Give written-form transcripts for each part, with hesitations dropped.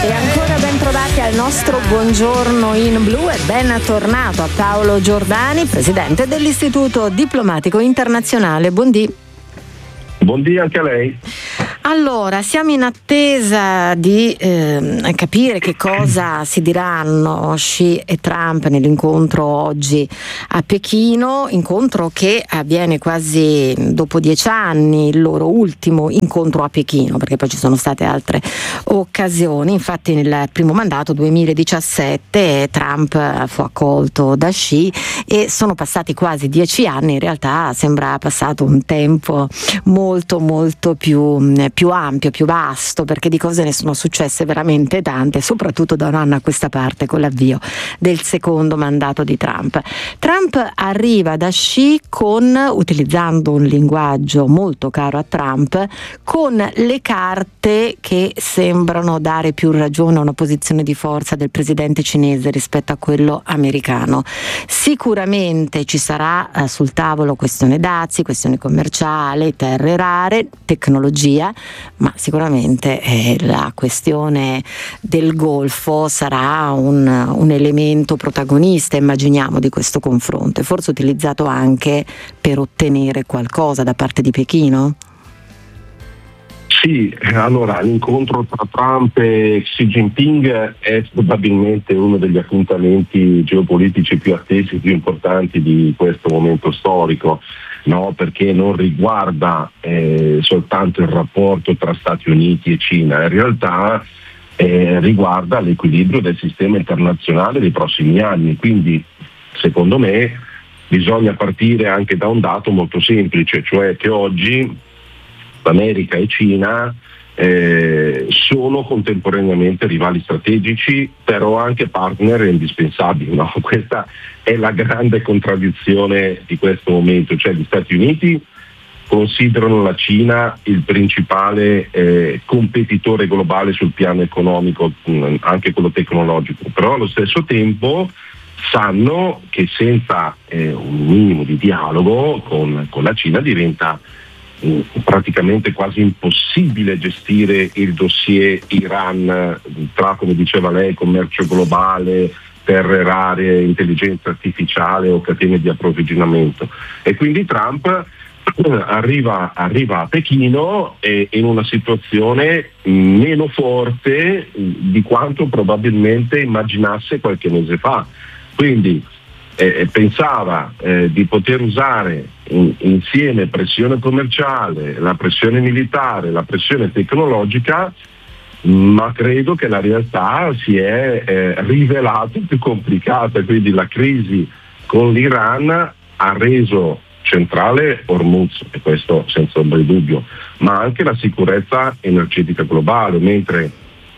E ancora ben trovati al nostro Buongiorno in Blu e ben tornato a Paolo Giordani, presidente dell'Istituto Diplomatico Internazionale. Buondì. Buondì anche a lei. Allora, siamo in attesa di capire che cosa si diranno Xi e Trump nell'incontro oggi a Pechino, incontro che avviene quasi dopo 10 anni, il loro ultimo incontro a Pechino, perché poi ci sono state altre occasioni. Infatti nel primo mandato 2017 Trump fu accolto da Xi e sono passati quasi 10 anni, in realtà sembra passato un tempo molto più ampio, più vasto, perché di cose ne sono successe veramente tante, soprattutto da un anno a questa parte con l'avvio del secondo mandato di Trump. Trump arriva da Xi utilizzando un linguaggio molto caro a Trump, con le carte che sembrano dare più ragione a una posizione di forza del presidente cinese rispetto a quello americano. Sicuramente ci sarà sul tavolo questione dazi, questione commerciale, terre rare, tecnologia, ma sicuramente la questione del Golfo sarà un elemento protagonista, immaginiamo, di questo confronto, e forse utilizzato anche per ottenere qualcosa da parte di Pechino? Sì, allora l'incontro tra Trump e Xi Jinping è probabilmente uno degli appuntamenti geopolitici più attesi e più importanti di questo momento storico, no? Perché non riguarda soltanto il rapporto tra Stati Uniti e Cina, in realtà riguarda l'equilibrio del sistema internazionale dei prossimi anni. Quindi secondo me bisogna partire anche da un dato molto semplice, cioè che oggi America e Cina sono contemporaneamente rivali strategici, però anche partner indispensabili, no? Questa è la grande contraddizione di questo momento, cioè gli Stati Uniti considerano la Cina il principale competitore globale sul piano economico, anche quello tecnologico, però allo stesso tempo sanno che senza un minimo di dialogo con la Cina diventa praticamente quasi impossibile gestire il dossier Iran tra, come diceva lei, commercio globale, terre rare, intelligenza artificiale o catene di approvvigionamento. E quindi Trump arriva a Pechino in una situazione meno forte di quanto probabilmente immaginasse qualche mese fa. Quindi pensava di poter usare insieme pressione commerciale, la pressione militare, la pressione tecnologica, ma credo che la realtà si è rivelata più complicata. Quindi la crisi con l'Iran ha reso centrale Hormuz, e questo senza ombra di dubbio, ma anche la sicurezza energetica globale, mentre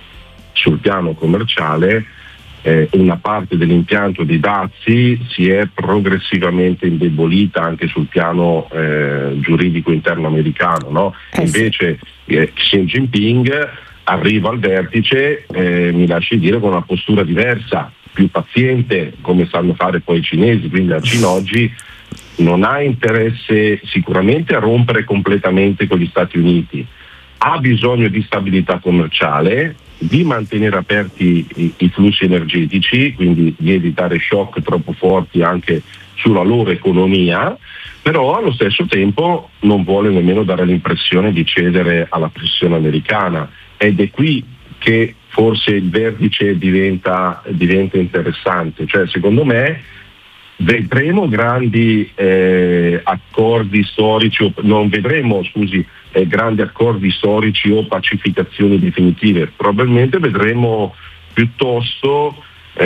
sul piano commerciale una parte dell'impianto di dazi si è progressivamente indebolita anche sul piano giuridico interno americano, no? Invece Xi Jinping arriva al vertice, mi lasci dire, con una postura diversa, più paziente, come sanno fare poi i cinesi. Quindi la Cina oggi non ha interesse sicuramente a rompere completamente con gli Stati Uniti, ha bisogno di stabilità commerciale, di mantenere aperti i flussi energetici, quindi di evitare shock troppo forti anche sulla loro economia, però allo stesso tempo non vuole nemmeno dare l'impressione di cedere alla pressione americana, ed è qui che forse il vertice diventa interessante. Cioè, secondo me vedremo grandi accordi storici, non vedremo, grandi accordi storici o pacificazioni definitive, probabilmente vedremo piuttosto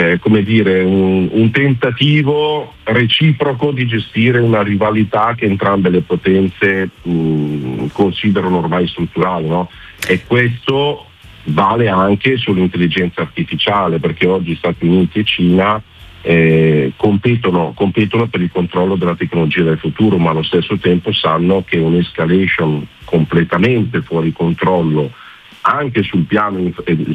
un tentativo reciproco di gestire una rivalità che entrambe le potenze considerano ormai strutturale, no? E questo vale anche sull'intelligenza artificiale, perché oggi Stati Uniti e Cina competono per il controllo della tecnologia del futuro, ma allo stesso tempo sanno che un'escalation completamente fuori controllo anche sul piano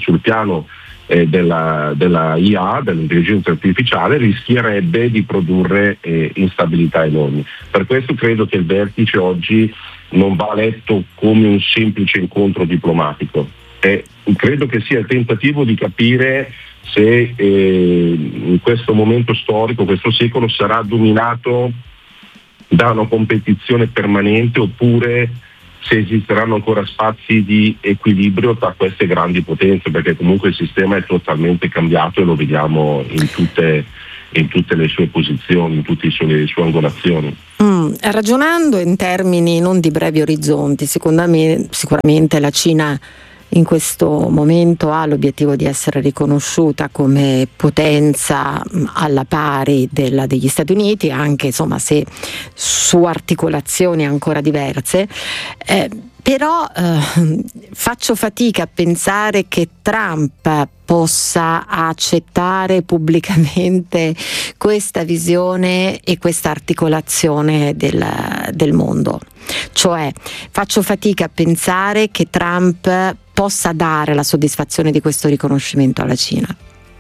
della IA, dell'intelligenza artificiale, rischierebbe di produrre instabilità enormi. Per questo credo che il vertice oggi non va letto come un semplice incontro diplomatico, credo che sia il tentativo di capire se in questo momento storico, questo secolo, sarà dominato da una competizione permanente oppure se esisteranno ancora spazi di equilibrio tra queste grandi potenze, perché comunque il sistema è totalmente cambiato e lo vediamo in tutte le sue posizioni, in tutte le sue angolazioni. Ragionando in termini non di brevi orizzonti, sicuramente la Cina in questo momento ha l'obiettivo di essere riconosciuta come potenza alla pari degli Stati Uniti, anche insomma se su articolazioni ancora diverse, però faccio fatica a pensare che Trump possa accettare pubblicamente questa visione e questa articolazione del mondo. Cioè faccio fatica a pensare che Trump possa dare la soddisfazione di questo riconoscimento alla Cina.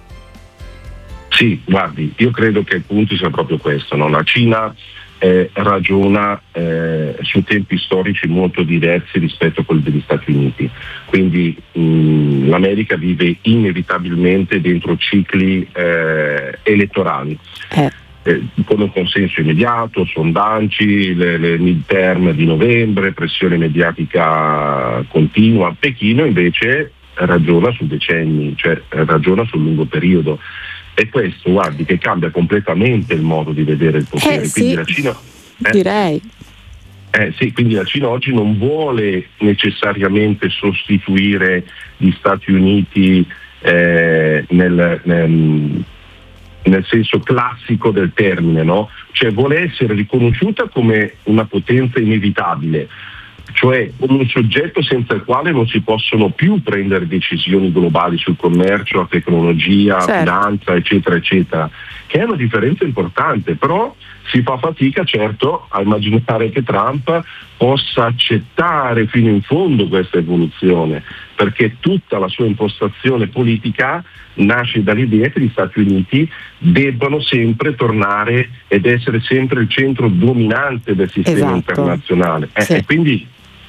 Sì, guardi, io credo che il punto sia proprio questo, no? La Cina ragiona su tempi storici molto diversi rispetto a quelli degli Stati Uniti, quindi l'America vive inevitabilmente dentro cicli elettorali. Con un consenso immediato, sondaggi, le midterm di novembre, pressione mediatica continua. Pechino invece ragiona su decenni, cioè ragiona sul lungo periodo. E questo, guardi, che cambia completamente il modo di vedere il potere. Quindi sì, la Cina, direi. Sì, quindi la Cina oggi non vuole necessariamente sostituire gli Stati Uniti nel senso classico del termine, no? Cioè vuole essere riconosciuta come una potenza inevitabile, cioè come un soggetto senza il quale non si possono più prendere decisioni globali sul commercio, la tecnologia, certo, finanza, eccetera, eccetera, che è una differenza importante, però si fa fatica certo a immaginare che Trump possa accettare fino in fondo questa evoluzione, perché tutta la sua impostazione politica nasce dall'idea che gli Stati Uniti debbano sempre tornare ed essere sempre il centro dominante del sistema internazionale. Sì. E quindi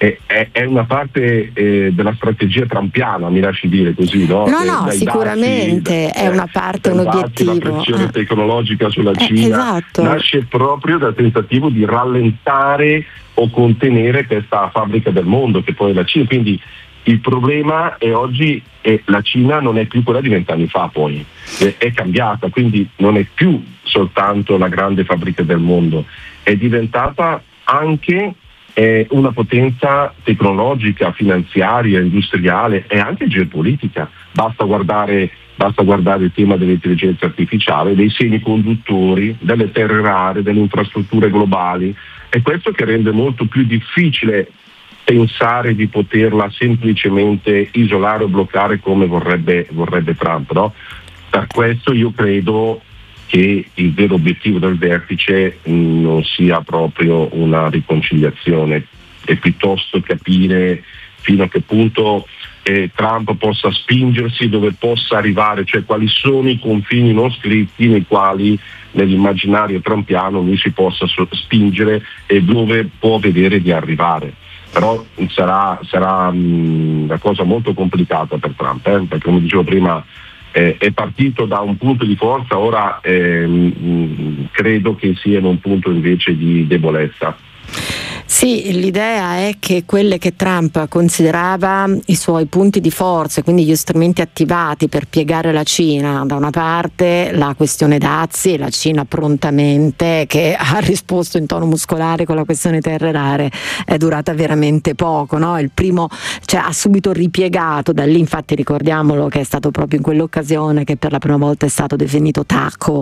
è una parte della strategia trumpiana, mi lasci dire così, no? No, sicuramente è una parte, un obiettivo. La pressione tecnologica sulla Cina esatto, nasce proprio dal tentativo di rallentare o contenere questa fabbrica del mondo che poi è la Cina. Quindi il problema è oggi la Cina non è più quella di 20 anni fa, poi è cambiata, quindi non è più soltanto la grande fabbrica del mondo, è diventata anche una potenza tecnologica, finanziaria, industriale e anche geopolitica. Basta guardare il tema dell'intelligenza artificiale, dei semiconduttori, delle terre rare, delle infrastrutture globali. È questo che rende molto più difficile pensare di poterla semplicemente isolare o bloccare come vorrebbe Trump, no? Per questo io credo che il vero obiettivo del vertice non sia proprio una riconciliazione, e piuttosto capire fino a che punto Trump possa spingersi, dove possa arrivare, cioè quali sono i confini non scritti nei quali nell'immaginario trumpiano lui si possa spingere e dove può vedere di arrivare. Però sarà una cosa molto complicata per Trump, perché come dicevo prima è partito da un punto di forza, ora credo che sia in un punto invece di debolezza. Sì, l'idea è che quelle che Trump considerava i suoi punti di forza, quindi gli strumenti attivati per piegare la Cina, da una parte la questione dazi, la Cina prontamente che ha risposto in tono muscolare con la questione terre rare, è durata veramente poco, no? Il primo, cioè, ha subito ripiegato da lì, infatti ricordiamolo che è stato proprio in quell'occasione che per la prima volta è stato definito tacco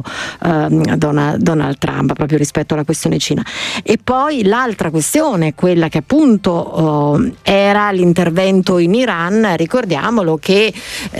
Donald Trump, proprio rispetto alla questione Cina. E poi l'altra questione, quella che appunto era l'intervento in Iran, ricordiamolo che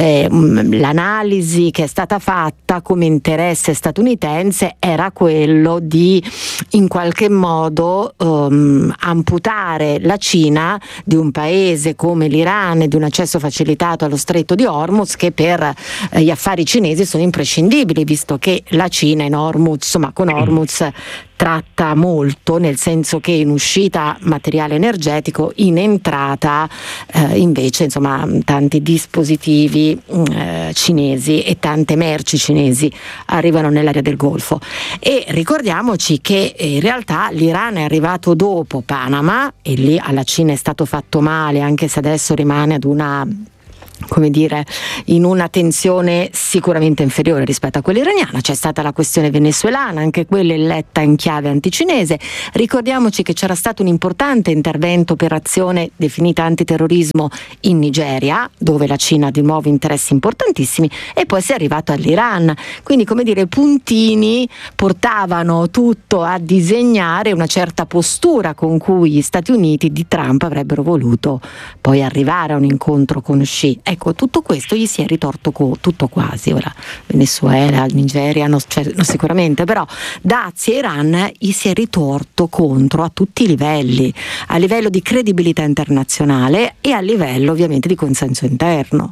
l'analisi che è stata fatta come interesse statunitense era quello di in qualche modo amputare la Cina di un paese come l'Iran e di un accesso facilitato allo stretto di Hormuz, che per gli affari cinesi sono imprescindibili, visto che la Cina in Hormuz, insomma con Hormuz tratta molto, nel senso che in uscita materiale energetico, in entrata invece insomma tanti dispositivi cinesi e tante merci cinesi arrivano nell'area del Golfo. E ricordiamoci che in realtà l'Iran è arrivato dopo Panama e lì alla Cina è stato fatto male, anche se adesso rimane ad una, come dire, in una tensione sicuramente inferiore rispetto a quella iraniana. C'è stata la questione venezuelana, anche quella letta in chiave anticinese. Ricordiamoci che c'era stato un importante intervento, operazione definita antiterrorismo in Nigeria, dove la Cina ha di nuovo interessi importantissimi, e poi si è arrivato all'Iran. Quindi, come dire, i puntini portavano tutto a disegnare una certa postura con cui gli Stati Uniti di Trump avrebbero voluto poi arrivare a un incontro con Xi. Ecco, tutto questo gli si è ritorto tutto quasi. Ora Venezuela, Nigeria no, sicuramente, però dazi e Iran gli si è ritorto contro a tutti i livelli, a livello di credibilità internazionale e a livello ovviamente di consenso interno.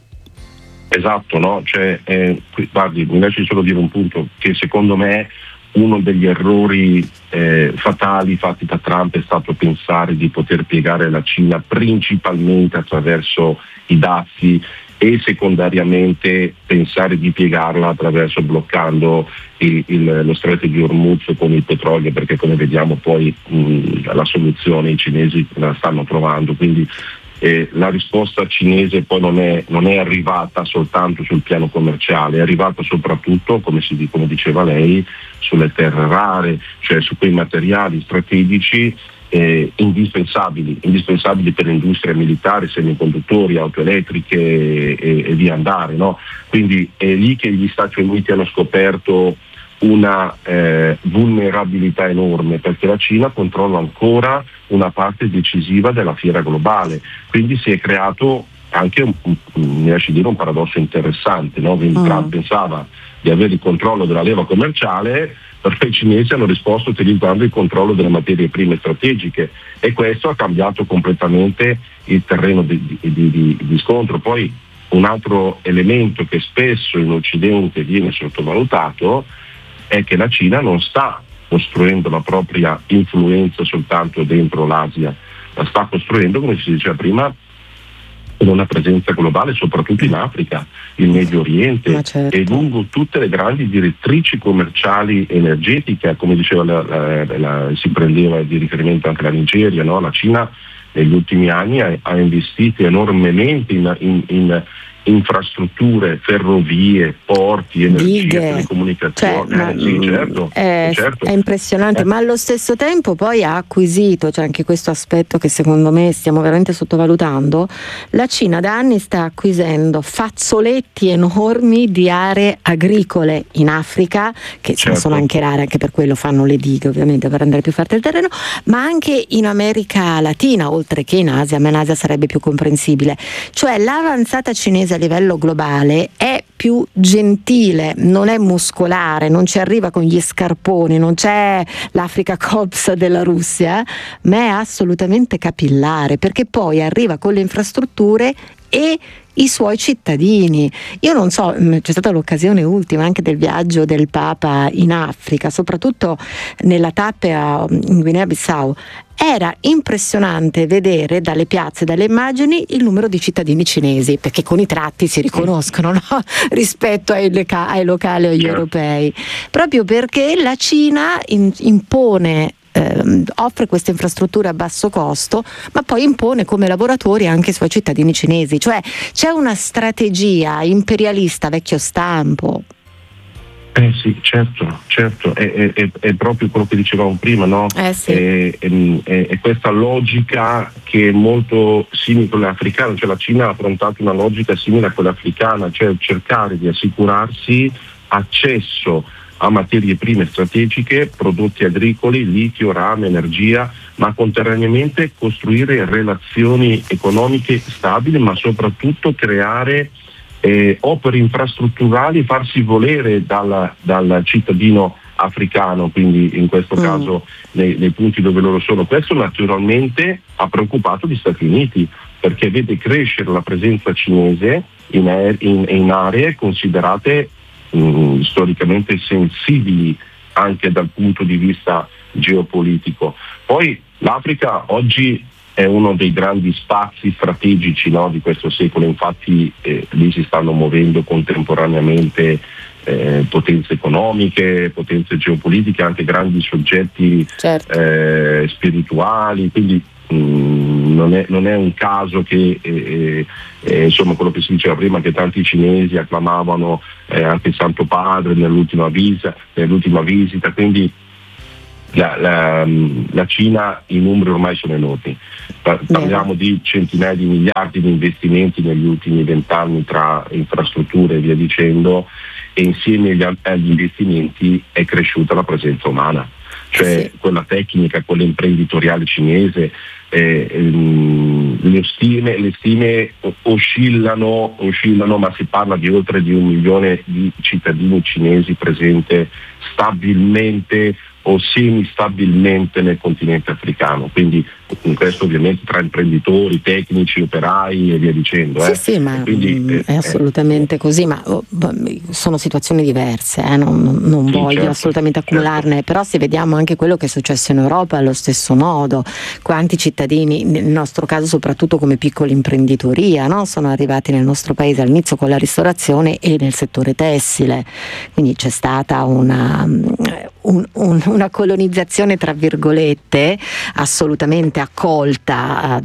Esatto, no? Guardi, mi lasci solo dire un punto, che secondo me uno degli errori fatali fatti da Trump è stato pensare di poter piegare la Cina principalmente attraverso i dazi e secondariamente pensare di piegarla attraverso bloccando lo stretto di Hormuz con il petrolio, perché come vediamo poi la soluzione i cinesi la stanno trovando. Quindi la risposta cinese poi non è arrivata soltanto sul piano commerciale, è arrivata soprattutto, come diceva lei, sulle terre rare, cioè su quei materiali strategici indispensabili per l'industria militare, semiconduttori, auto elettriche e via andare, no? Quindi è lì che gli Stati Uniti hanno scoperto una vulnerabilità enorme, perché la Cina controlla ancora una parte decisiva della fiera globale, quindi si è creato anche mi lasci dire un paradosso interessante, no? Quindi Trump pensava di avere il controllo della leva commerciale, però i cinesi hanno risposto utilizzando il controllo delle materie prime strategiche, e questo ha cambiato completamente il terreno di scontro. Poi un altro elemento che spesso in Occidente viene sottovalutato è che la Cina non sta costruendo la propria influenza soltanto dentro l'Asia, la sta costruendo, come si diceva prima, con una presenza globale, soprattutto in Africa, il Medio Oriente, certo, e lungo tutte le grandi direttrici commerciali energetiche, come diceva si prendeva di riferimento anche la Nigeria, no? La Cina negli ultimi anni ha investito enormemente in infrastrutture, ferrovie, porti, energia, telecomunicazioni. Sì, certo. È impressionante, ma allo stesso tempo poi ha acquisito, c'è anche questo aspetto che secondo me stiamo veramente sottovalutando, la Cina da anni sta acquisendo fazzoletti enormi di aree agricole in Africa, che sono anche rare, anche per quello fanno le dighe ovviamente per rendere più fertile il terreno, ma anche in America Latina, oltre che in Asia, ma in Asia sarebbe più comprensibile. Cioè l'avanzata cinese a livello globale è più gentile, non è muscolare, non ci arriva con gli scarponi, non c'è l'Africa Corps della Russia, ma è assolutamente capillare, perché poi arriva con le infrastrutture e i suoi cittadini. Io non so, c'è stata l'occasione ultima anche del viaggio del Papa in Africa, soprattutto nella tappa in Guinea-Bissau. Era impressionante vedere dalle piazze, dalle immagini, il numero di cittadini cinesi, perché con i tratti si riconoscono, no? Rispetto ai locali o agli europei, proprio perché la Cina impone, offre queste infrastrutture a basso costo, ma poi impone come lavoratori anche i suoi cittadini cinesi. Cioè c'è una strategia imperialista vecchio stampo. Sì, certo, è proprio quello che dicevamo prima, no? Sì. È questa logica che è molto simile a quella africana, cioè la Cina ha affrontato una logica simile a quella africana, cioè cercare di assicurarsi accesso a materie prime strategiche, prodotti agricoli, litio, rame, energia, ma contemporaneamente costruire relazioni economiche stabili, ma soprattutto creare opere infrastrutturali, farsi volere dal cittadino africano, quindi in questo caso nei punti dove loro sono. Questo naturalmente ha preoccupato gli Stati Uniti, perché vede crescere la presenza cinese in aree considerate storicamente sensibili anche dal punto di vista geopolitico. Poi l'Africa oggi è uno dei grandi spazi strategici, no, di questo secolo, infatti lì si stanno muovendo contemporaneamente potenze economiche, potenze geopolitiche, anche grandi soggetti spirituali, quindi non è un caso che insomma quello che si diceva prima, che tanti cinesi acclamavano anche il Santo Padre nell'ultima visita, quindi la Cina, i numeri ormai sono enormi, parliamo di centinaia di miliardi di investimenti negli ultimi 20 anni tra infrastrutture e via dicendo, e insieme agli investimenti è cresciuta la presenza umana, cioè quella tecnica, quella imprenditoriale cinese. Le stime oscillano, ma si parla di oltre di 1 milione di cittadini cinesi presente stabilmente o semistabilmente nel continente africano, quindi in questo ovviamente tra imprenditori, tecnici, operai e via dicendo. Sì, ma quindi, è assolutamente così, ma sono situazioni diverse, non voglio assolutamente accumularne, però se vediamo anche quello che è successo in Europa allo stesso modo, quanti cittadini, nel nostro caso soprattutto come piccola imprenditoria, no? Sono arrivati nel nostro paese all'inizio con la ristorazione e nel settore tessile, quindi c'è stata una colonizzazione tra virgolette assolutamente accolta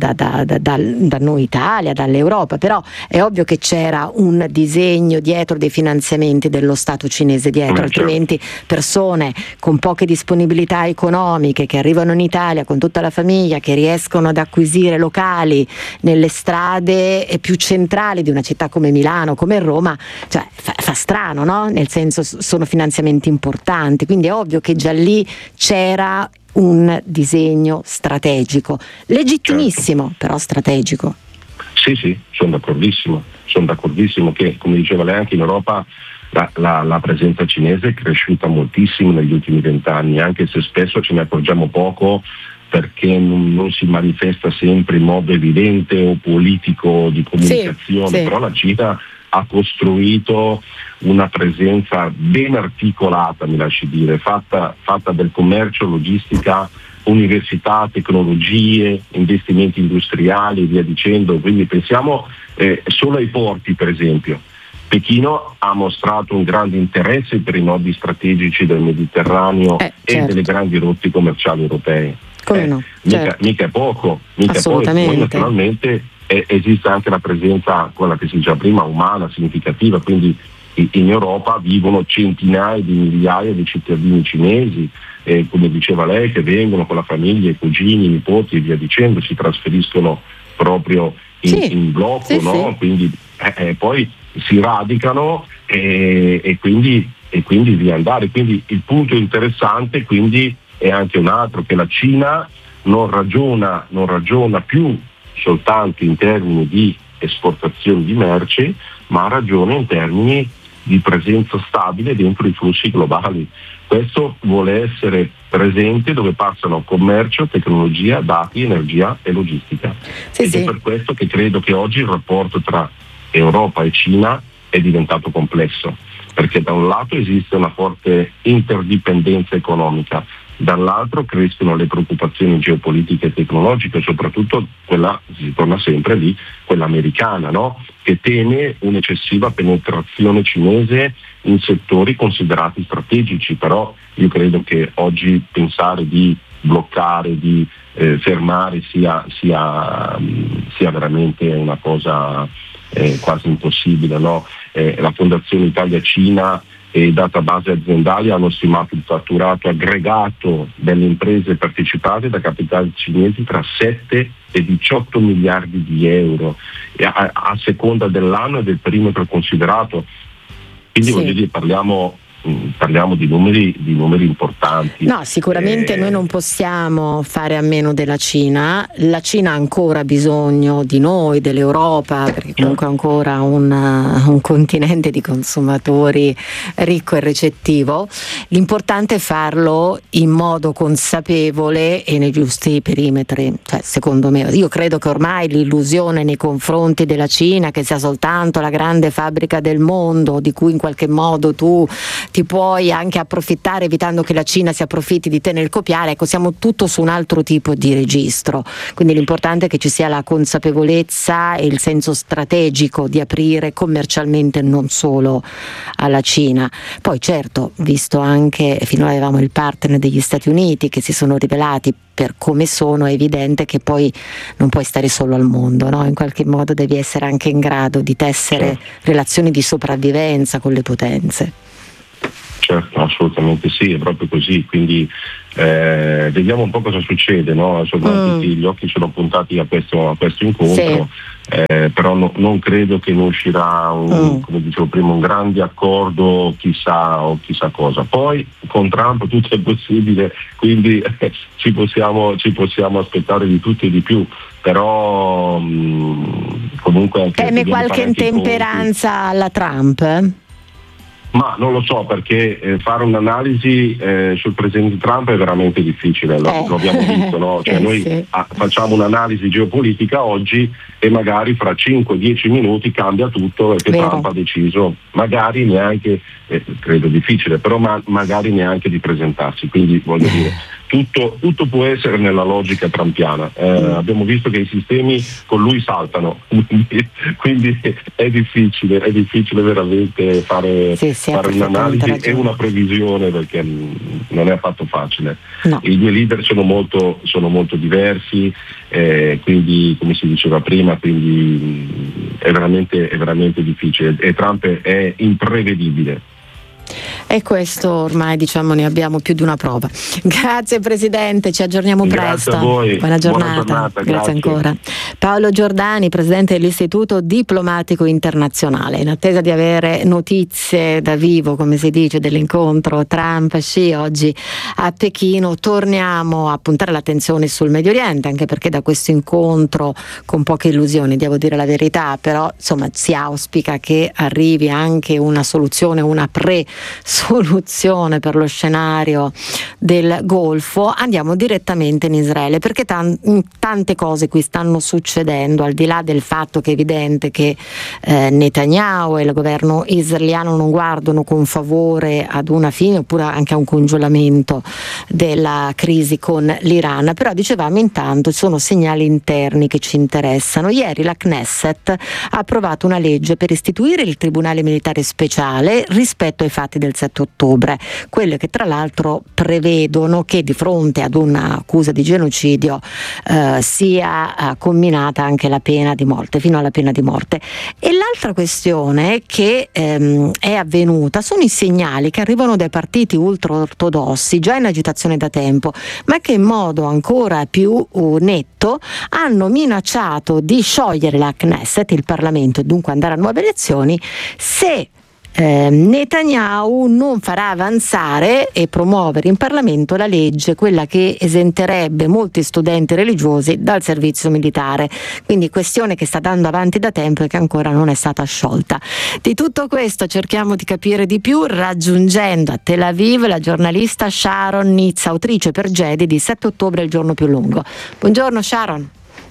da noi Italia, dall'Europa, però è ovvio che c'era un disegno dietro, dei finanziamenti dello Stato cinese dietro, altrimenti persone con poche disponibilità economiche che arrivano in Italia con tutta la famiglia, che riescono ad acquisire locali nelle strade più centrali di una città come Milano, come Roma, cioè fa strano, no? Nel senso, sono finanziamenti importanti, quindi è ovvio che già lì c'era un disegno strategico, legittimissimo, però strategico. Sì, sono d'accordissimo che, come diceva lei, anche in Europa la presenza cinese è cresciuta moltissimo negli ultimi 20 anni, anche se spesso ce ne accorgiamo poco perché non si manifesta sempre in modo evidente o politico di comunicazione, però la Cina ha costruito una presenza ben articolata, mi lasci dire, fatta del commercio, logistica, università, tecnologie, investimenti industriali e via dicendo. Quindi pensiamo solo ai porti, per esempio. Pechino ha mostrato un grande interesse per i nodi strategici del Mediterraneo e delle grandi rotte commerciali europee. Come no? Mica è poco, Assolutamente. Poi naturalmente esiste anche la presenza, quella che si diceva prima, umana, significativa, quindi in Europa vivono centinaia di migliaia di cittadini cinesi, come diceva lei, che vengono con la famiglia, i cugini, i nipoti e via dicendo, si trasferiscono proprio in blocco, no? Sì. Quindi poi si radicano e quindi via andare. Quindi il punto interessante quindi è anche un altro, che la Cina non ragiona più soltanto in termini di esportazione di merci, ma ragiona in termini di presenza stabile dentro i flussi globali. Questo vuole essere presente dove passano commercio, tecnologia, dati, energia e logistica. È per questo che credo che oggi il rapporto tra Europa e Cina è diventato complesso, perché da un lato esiste una forte interdipendenza economica, dall'altro crescono le preoccupazioni geopolitiche e tecnologiche, soprattutto quella, si torna sempre lì, quella americana, no? Che teme un'eccessiva penetrazione cinese in settori considerati strategici, però io credo che oggi pensare di bloccare, di fermare sia veramente una cosa quasi impossibile, no? La Fondazione Italia-Cina e i database aziendali hanno stimato il fatturato aggregato delle imprese partecipate da capitali cinesi tra 7 e 18 miliardi di euro a seconda dell'anno e del perimetro considerato. Quindi voglio dire, parliamo di numeri importanti. No, sicuramente noi non possiamo fare a meno della Cina. La Cina ha ancora bisogno di noi, dell'Europa, perché comunque è ancora un continente di consumatori ricco e recettivo. L'importante è farlo in modo consapevole e nei giusti perimetri. Cioè, secondo me, io credo che ormai l'illusione nei confronti della Cina, che sia soltanto la grande fabbrica del mondo, di cui in qualche modo tu ti puoi anche approfittare evitando che la Cina si approfitti di te nel copiare. Ecco, siamo tutto su un altro tipo di registro, quindi l'importante è che ci sia la consapevolezza e il senso strategico di aprire commercialmente non solo alla Cina. Poi certo, visto anche finora avevamo il partner degli Stati Uniti che si sono rivelati per come sono, è evidente che poi non puoi stare solo al mondo, no? In qualche modo devi essere anche in grado di tessere relazioni di sopravvivenza con le potenze. Certo, assolutamente sì, è proprio così, quindi vediamo un po' cosa succede, no? Insomma, tutti gli occhi sono puntati a questo incontro, però non credo che ne uscirà come dicevo prima, un grande accordo, chissà cosa. Poi con Trump tutto è possibile, quindi ci possiamo aspettare di tutto e di più, però comunque anche teme qualche intemperanza alla Trump? Ma non lo so, perché fare un'analisi sul presidente Trump è veramente difficile, lo abbiamo visto, no? Cioè noi facciamo un'analisi geopolitica oggi e magari fra 5-10 minuti cambia tutto perché Trump ha deciso, magari neanche, credo difficile, però magari neanche di presentarsi, quindi voglio dire, tutto può essere nella logica trumpiana. Abbiamo visto che i sistemi con lui saltano, quindi è difficile veramente fare un'analisi e una previsione, perché non è affatto facile. No. I due leader sono molto diversi, quindi come si diceva prima, quindi è veramente difficile e Trump è imprevedibile. E questo ormai ne abbiamo più di una prova. Grazie Presidente, ci aggiorniamo presto. Grazie a voi. Buona giornata. Grazie ancora. Paolo Giordani, Presidente dell'Istituto Diplomatico Internazionale. In attesa di avere notizie da vivo, come si dice, dell'incontro Trump-Xi oggi a Pechino, torniamo a puntare l'attenzione sul Medio Oriente, anche perché da questo incontro, con poche illusioni, devo dire la verità, però insomma si auspica che arrivi anche una soluzione, una soluzione per lo scenario del Golfo. Andiamo direttamente in Israele, perché tante cose qui stanno succedendo, al di là del fatto che è evidente che Netanyahu e il governo israeliano non guardano con favore ad una fine oppure anche a un congelamento della crisi con l'Iran, però dicevamo intanto ci sono segnali interni che ci interessano. Ieri la Knesset ha approvato una legge per istituire il Tribunale Militare Speciale rispetto ai fatti del 7 ottobre, quelle che tra l'altro prevedono che di fronte ad un'accusa di genocidio sia comminata anche la pena di morte, fino alla pena di morte. E l'altra questione che è avvenuta sono i segnali che arrivano dai partiti ultraortodossi, già in agitazione da tempo, ma che in modo ancora più netto hanno minacciato di sciogliere la Knesset, il Parlamento, e dunque andare a nuove elezioni se Netanyahu non farà avanzare e promuovere in Parlamento la legge, quella che esenterebbe molti studenti religiosi dal servizio militare. Quindi questione che sta dando avanti da tempo e che ancora non è stata sciolta. Di tutto questo cerchiamo di capire di più raggiungendo a Tel Aviv la giornalista Sharon Nitz, autrice per Gedi di 7 ottobre il giorno più lungo. Buongiorno Sharon.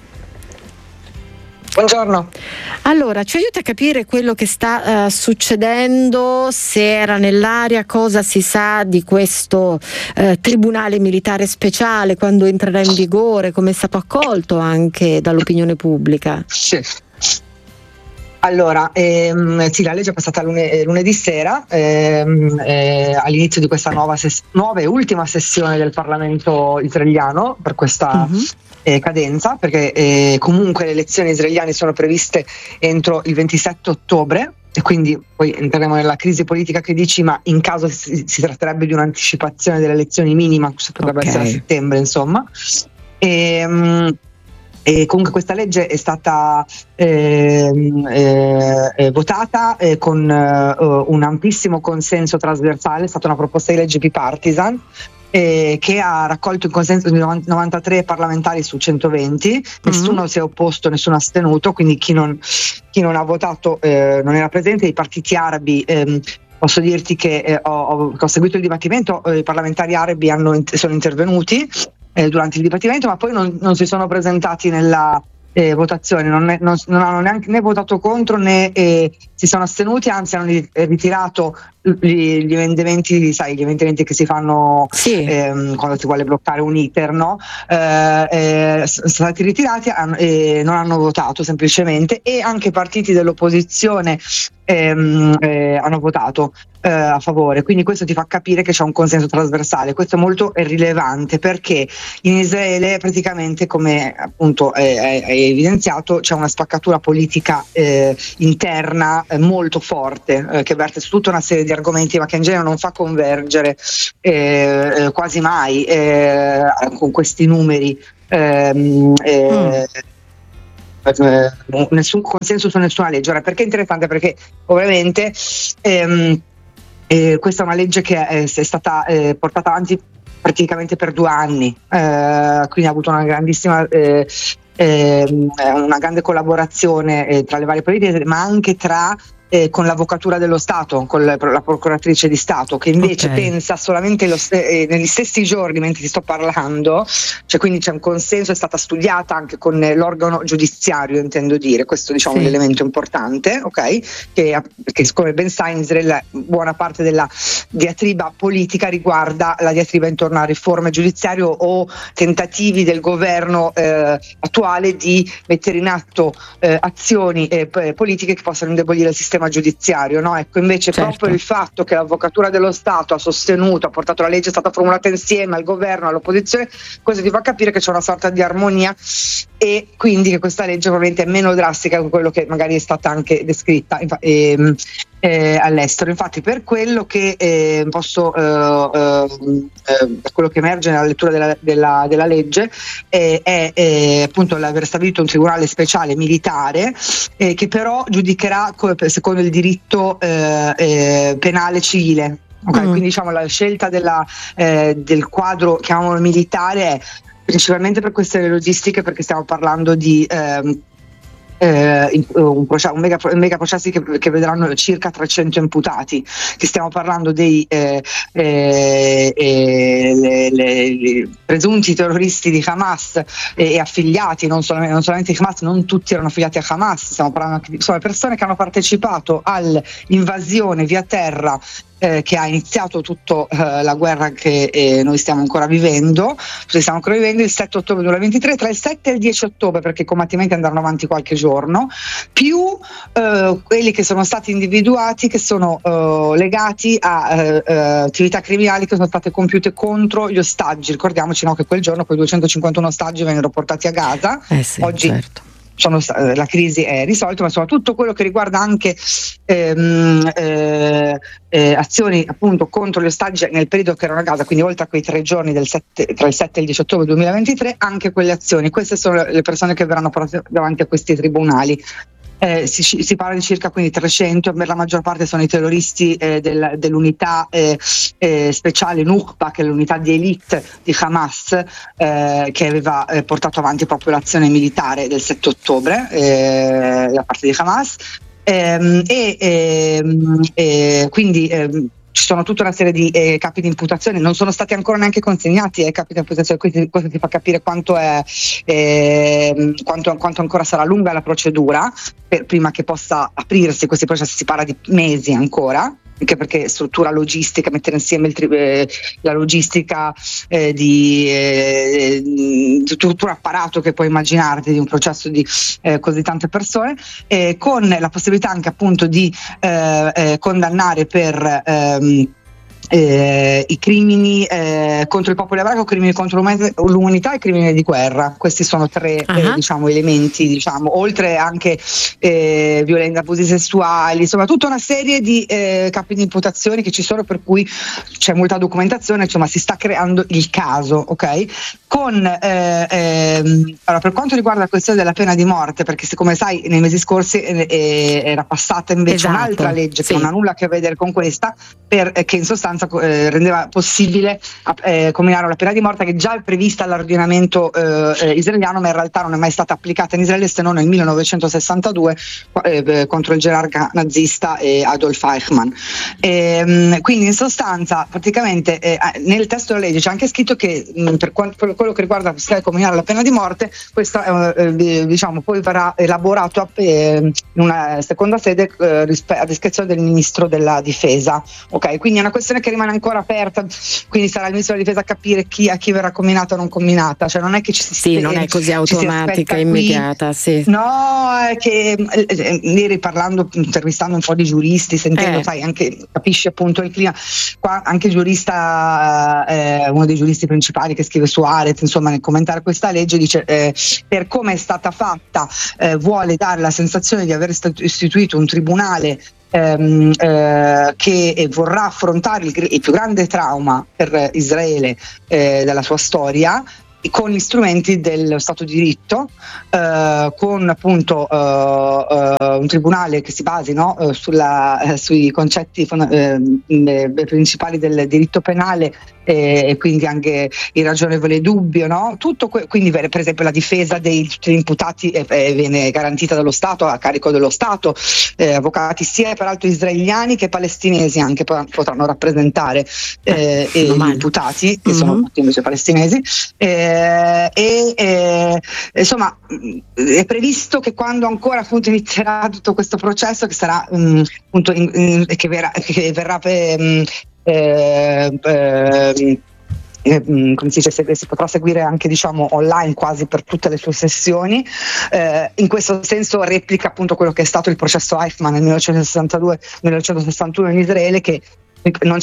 Buongiorno. Allora, ci aiuta a capire quello che sta succedendo, se era nell'aria, cosa si sa di questo Tribunale Militare Speciale, quando entrerà in vigore, come è stato accolto anche dall'opinione pubblica? Sì. Allora, sì, la legge è passata lunedì sera, all'inizio di questa nuova e ultima sessione del Parlamento israeliano per questa cadenza, perché comunque le elezioni israeliane sono previste entro il 27 ottobre e quindi poi entreremo nella crisi politica che dici, ma in caso si tratterebbe di un'anticipazione delle elezioni minima, potrebbe essere a settembre, insomma. E comunque questa legge è stata votata con un amplissimo consenso trasversale, è stata una proposta di legge bipartisan che ha raccolto il consenso di 93 parlamentari su 120, nessuno si è opposto, nessuno ha astenuto, quindi chi non ha votato non era presente. I partiti arabi, posso dirti che ho seguito il dibattimento, i parlamentari arabi sono intervenuti durante il dibattimento, ma poi non si sono presentati nella votazioni, non hanno neanche né votato contro né si sono astenuti, anzi hanno ritirato gli emendamenti, sai, gli emendamenti che si fanno quando si vuole bloccare un iter, no? Sono stati ritirati e non hanno votato semplicemente, e anche i partiti dell'opposizione hanno votato a favore, quindi questo ti fa capire che c'è un consenso trasversale. Questo è molto rilevante, perché in Israele praticamente, come appunto hai evidenziato, c'è una spaccatura politica interna molto forte, che verte su tutta una serie di argomenti, ma che in genere non fa convergere quasi mai con questi numeri nessun consenso su nessuna legge. Ora, perché è interessante? Perché ovviamente questa è una legge che è stata portata avanti praticamente per 2 anni, quindi ha avuto una grandissima una grande collaborazione tra le varie politiche, ma anche con l'Avvocatura dello Stato, con la Procuratrice di Stato, che invece pensa solamente negli stessi giorni mentre ti sto parlando, cioè quindi c'è un consenso, è stata studiata anche con l'organo giudiziario, intendo dire, questo diciamo è un elemento importante, ok? Che come ben sai in Israele buona parte della diatriba politica riguarda la diatriba intorno a riforme giudiziarie o tentativi del governo attuale di mettere in atto azioni politiche che possano indebolire il sistema giudiziario, no? Ecco, invece proprio il fatto che l'Avvocatura dello Stato ha sostenuto, ha portato la legge, è stata formulata insieme al governo, all'opposizione, questo ti fa capire che c'è una sorta di armonia, e quindi che questa legge probabilmente è meno drastica di quello che magari è stata anche descritta all'estero. Infatti, per quello che per quello che emerge nella lettura della legge è appunto l'aver stabilito un tribunale speciale militare che però giudicherà secondo il diritto penale civile. Okay? Quindi diciamo la scelta del quadro, chiamiamolo militare, è principalmente per questioni logistiche, perché stiamo parlando di mega processi che vedranno circa 300 imputati, che stiamo parlando dei presunti terroristi di Hamas e affiliati, non solamente di Hamas, non tutti erano affiliati a Hamas, stiamo parlando anche di persone che hanno partecipato all'invasione via terra che ha iniziato tutta la guerra che noi stiamo ancora vivendo il 7 ottobre 2023, tra il 7 e il 10 ottobre, perché i combattimenti andranno avanti qualche giorno, più quelli che sono stati individuati, che sono legati a attività criminali che sono state compiute contro gli ostaggi. Ricordiamoci, no, che quel giorno quei 251 ostaggi vennero portati a Gaza. Oggi la crisi è risolta, ma soprattutto quello che riguarda anche azioni appunto contro gli ostaggi nel periodo che erano a Gaza, quindi oltre a quei 3 giorni tra il 7 e il 10 ottobre 2023, anche quelle azioni. Queste sono le persone che verranno portate davanti a questi tribunali. Si parla di circa quindi 300, per la maggior parte sono i terroristi dell'unità speciale Nukba, che è l'unità di elite di Hamas, che aveva portato avanti proprio l'azione militare del 7 ottobre da parte di Hamas, quindi ci sono tutta una serie di capi di imputazione, non sono stati ancora neanche consegnati ai capi di imputazione, quindi questo ti fa capire quanto ancora sarà lunga la procedura prima che possa aprirsi questi processi. Si parla di mesi ancora, anche perché struttura logistica, mettere insieme la logistica di tutto un apparato che puoi immaginarti di un processo di così tante persone, con la possibilità anche appunto di condannare per i crimini contro il popolo ebraico, crimini contro l'umanità e crimini di guerra. Questi sono 3 elementi, oltre anche violenza, abusi sessuali, insomma tutta una serie di capi di imputazione che ci sono, per cui c'è molta documentazione, insomma si sta creando il caso, ok? Allora, per quanto riguarda la questione della pena di morte, perché come sai nei mesi scorsi era passata invece un'altra legge che non ha nulla a che vedere con questa, che in sostanza rendeva possibile comminare la pena di morte, che già è prevista all'ordinamento israeliano, ma in realtà non è mai stata applicata in Israele se non nel 1962 contro il gerarca nazista Adolf Eichmann. Quindi in sostanza praticamente nel testo della legge c'è anche scritto che per quanto quello che riguarda la possibilità di comminare la pena di morte, questo poi verrà elaborato in una seconda sede a discrezione del ministro della difesa. Ok, quindi è una questione che rimane ancora aperta, quindi sarà il ministro della difesa a capire a chi verrà comminata o non comminata, cioè non è che non è così automatica, immediata. Sì. No, è che ieri intervistando un po' di giuristi, sentendo, sai, anche capisci appunto il clima. Qua anche il giurista, uno dei giuristi principali che scrive su Haaretz, insomma, nel commentare questa legge dice per come è stata fatta vuole dare la sensazione di aver istituito un tribunale che vorrà affrontare il più grande trauma per Israele della sua storia, con gli strumenti dello Stato di diritto, con appunto un tribunale che si basi sui concetti principali del diritto penale, e quindi anche il ragionevole dubbio, no? Quindi per esempio la difesa degli imputati viene garantita dallo Stato, a carico dello Stato, avvocati sia peraltro israeliani che palestinesi anche potranno rappresentare gli imputati, che sono invece palestinesi, insomma è previsto che quando ancora appunto inizierà tutto questo processo, che sarà appunto che verrà come si dice, si potrà seguire anche online quasi per tutte le sue sessioni, in questo senso replica appunto quello che è stato il processo Eichmann nel 1961 in Israele, che non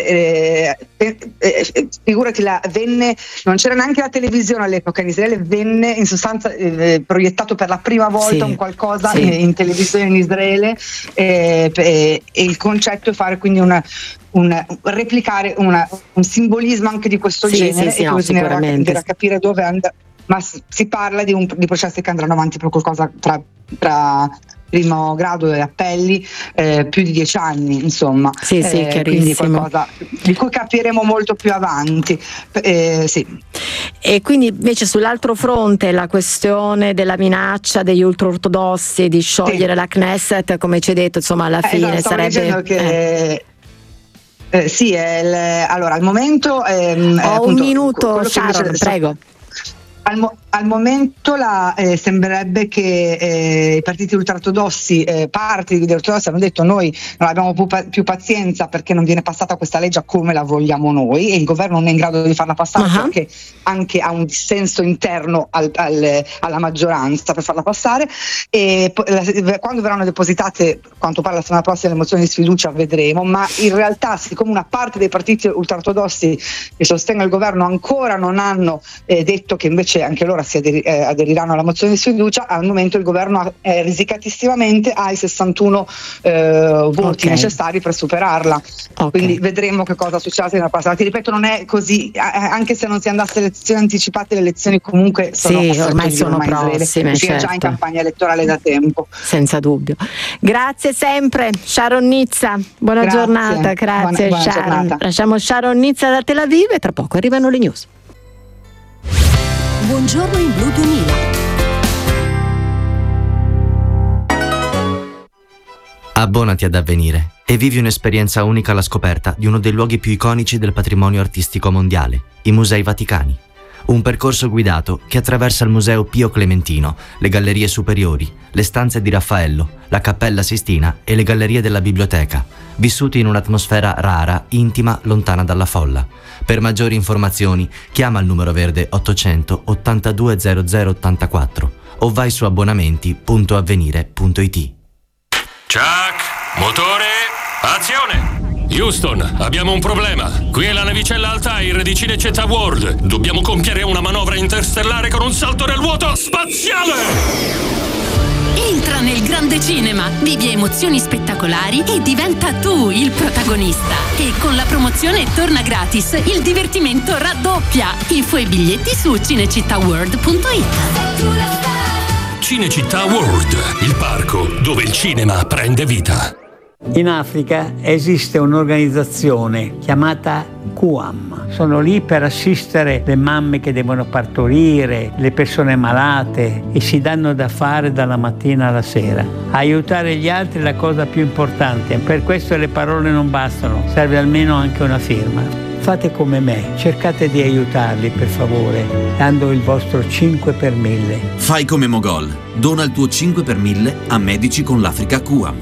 figurati, non c'era neanche la televisione all'epoca in Israele, venne in sostanza proiettato per la prima volta un qualcosa in televisione in Israele, e il concetto è fare quindi replicare un simbolismo anche di questo genere, e così bisognerà capire dove andrà, ma si parla di processi che andranno avanti per qualcosa tra primo grado e appelli più di 10 anni, insomma. Sì, quindi qualcosa di cui capiremo molto più avanti. Sì. E quindi invece sull'altro fronte la questione della minaccia degli ultraortodossi di sciogliere la Knesset, come ci hai detto, insomma, alla fine sarebbe che allora al momento ho appunto, un minuto, Sharon, prego. Al momento sembrerebbe che i partiti ultraortodossi, parti degli ortodossi, hanno detto: noi non abbiamo più pazienza perché non viene passata questa legge come la vogliamo noi, e il governo non è in grado di farla passare perché anche ha un dissenso interno alla maggioranza per farla passare, e quando verranno depositate, quanto pare la settimana prossima, le mozioni di sfiducia, vedremo, ma in realtà siccome una parte dei partiti ultraortodossi che sostengono il governo ancora non hanno detto che invece anche loro si aderiranno alla mozione di sfiducia, al momento il governo risicatissimamente ha i 61 voti necessari per superarla. Quindi vedremo che cosa succede nella passata. Ti ripeto, non è così, anche se non si andasse alle elezioni anticipate, le elezioni comunque ormai sono prossime, già in campagna elettorale da tempo. Senza dubbio. Grazie sempre Sharon Nizza, buona giornata. Grazie buona Sharon. Giornata. Lasciamo Sharon Nizza da Tel Aviv e tra poco arrivano le news. Buongiorno in Blu 2000. Abbonati ad Avvenire e vivi un'esperienza unica alla scoperta di uno dei luoghi più iconici del patrimonio artistico mondiale, i Musei Vaticani. Un percorso guidato che attraversa il Museo Pio Clementino, le Gallerie Superiori, le stanze di Raffaello, la Cappella Sistina e le gallerie della biblioteca, vissuti in un'atmosfera rara, intima, lontana dalla folla. Per maggiori informazioni chiama il numero verde 800 82 00 84 o vai su abbonamenti.avvenire.it. Chuck, motore, azione! Houston, abbiamo un problema. Qui è la navicella Altair di Cinecittà World. Dobbiamo compiere una manovra interstellare con un salto nel vuoto spaziale! Entra nel grande cinema, vivi emozioni spettacolari e diventa tu il protagonista. E con la promozione torna gratis, il divertimento raddoppia. Info e biglietti su cinecittàworld.it. Cinecittà World, il parco dove il cinema prende vita. In Africa esiste un'organizzazione chiamata QAM. Sono lì per assistere le mamme che devono partorire, le persone malate, e si danno da fare dalla mattina alla sera. Aiutare gli altri è la cosa più importante, per questo le parole non bastano, serve almeno anche una firma. Fate come me, cercate di aiutarli per favore, dando il vostro 5 per 1000. Fai come Mogol, dona il tuo 5 per 1000 a Medici con l'Africa QAM.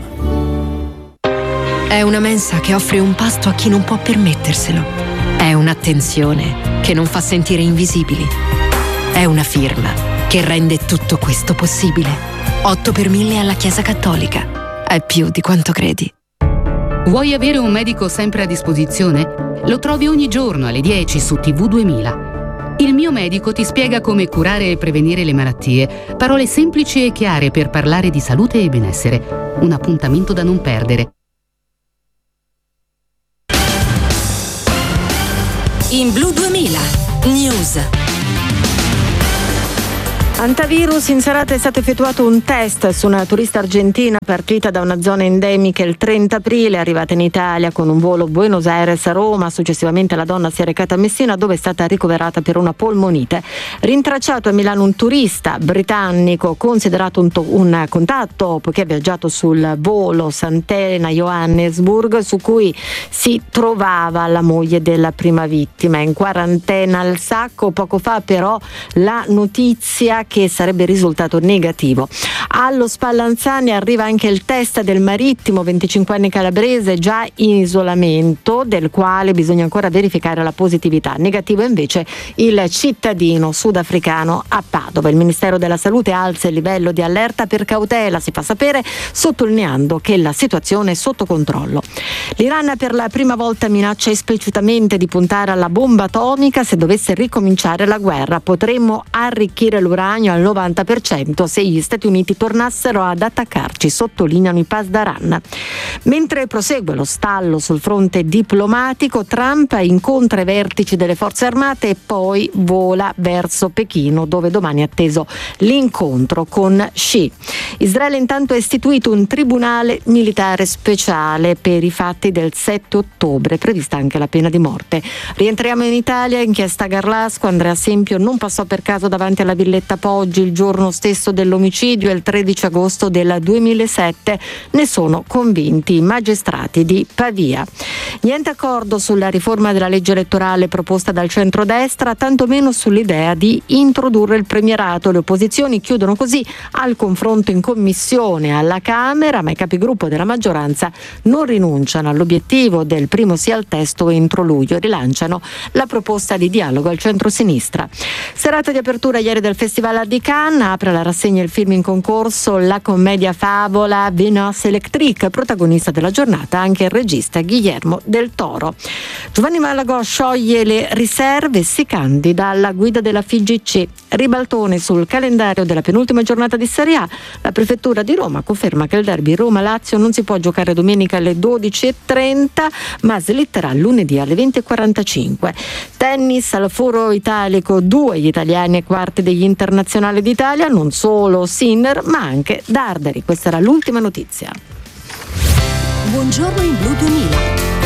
È una mensa che offre un pasto a chi non può permetterselo. È un'attenzione che non fa sentire invisibili. È una firma che rende tutto questo possibile. 8 per 1000 alla Chiesa Cattolica. È più di quanto credi. Vuoi avere un medico sempre a disposizione? Lo trovi ogni giorno alle 10 su TV 2000. Il mio medico ti spiega come curare e prevenire le malattie. Parole semplici e chiare per parlare di salute e benessere. Un appuntamento da non perdere. In Blu 2000 News. Antivirus. In serata è stato effettuato un test su una turista argentina partita da una zona endemica il 30 aprile, arrivata in Italia con un volo Buenos Aires-Roma. Successivamente la donna si è recata a Messina, dove è stata ricoverata per una polmonite. Rintracciato a Milano un turista britannico considerato un contatto, poiché ha viaggiato sul volo Sant'Elena-Johannesburg, su cui si trovava la moglie della prima vittima, in quarantena al sacco. Poco fa però la notizia che sarebbe risultato negativo. Allo Spallanzani arriva anche il test del marittimo 25 anni calabrese, già in isolamento, del quale bisogna ancora verificare la positività. Negativo invece il cittadino sudafricano a Padova. Il Ministero della Salute alza il livello di allerta per cautela, si fa sapere, sottolineando che la situazione è sotto controllo. L'Iran per la prima volta minaccia esplicitamente di puntare alla bomba atomica se dovesse ricominciare la guerra. Potremmo arricchire l'uranio al 90% se gli Stati Uniti tornassero ad attaccarci, sottolineano i Pasdaran. Mentre prosegue lo stallo sul fronte diplomatico, Trump incontra i vertici delle forze armate e poi vola verso Pechino, dove domani è atteso l'incontro con Xi. Israele intanto ha istituito un tribunale militare speciale per i fatti del 7 ottobre, prevista anche la pena di morte. Rientriamo in Italia, inchiesta Garlasco. Andrea Sempio non passò per caso davanti alla villetta Poggi il giorno stesso dell'omicidio, il 13 agosto del 2007, ne sono convinti i magistrati di Pavia. Niente accordo sulla riforma della legge elettorale proposta dal centrodestra, tantomeno sull'idea di introdurre il premierato. Le opposizioni chiudono così al confronto in commissione alla Camera, ma i capigruppo della maggioranza non rinunciano all'obiettivo del primo sì al testo entro luglio, rilanciano la proposta di dialogo al centro-sinistra. Serata di apertura ieri del Festival di Cannes, apre la rassegna il film in concorso, la commedia favola Vénus Electrique, protagonista della giornata anche il regista Guillermo del Toro. Giovanni Malagò scioglie le riserve e si candida alla guida della FIGC. Ribaltone sul calendario della penultima giornata di Serie A. La prefettura di Roma conferma che il derby Roma-Lazio non si può giocare domenica alle 12:30, ma slitterà lunedì alle 20:45. Tennis al Foro Italico, 2 gli italiani ai quarti degli internazionali d'Italia, non solo Sinner ma anche Darderi. Questa era l'ultima notizia. Buongiorno in Blu 2000.